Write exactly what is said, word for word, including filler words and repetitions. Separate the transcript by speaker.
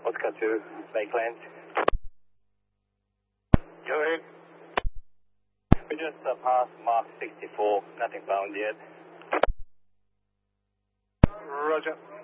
Speaker 1: Oscar two, Lakeland.
Speaker 2: Go ahead.
Speaker 1: We just uh, passed Mark sixty-four, nothing found yet.
Speaker 2: Roger.